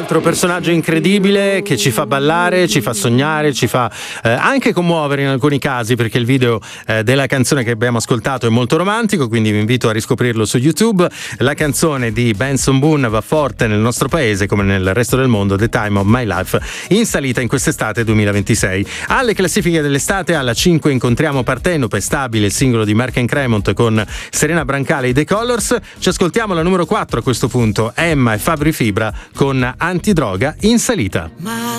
altro personaggio incredibile che ci fa ballare, ci fa sognare, ci fa anche commuovere in alcuni casi, perché il video della canzone che abbiamo ascoltato è molto romantico, quindi vi invito a riscoprirlo su YouTube. La canzone di Benson Boone va forte nel nostro paese come nel resto del mondo, The Time of My Life, in salita in quest'estate 2026. Alle classifiche dell'estate, alla 5 incontriamo Partenope, Stabile, il singolo di Mark & Cremont con Serena Brancale e The Colors. Ci ascoltiamo la numero 4 a questo punto, Emma e Fabri Fibra con Antidroga, in salita.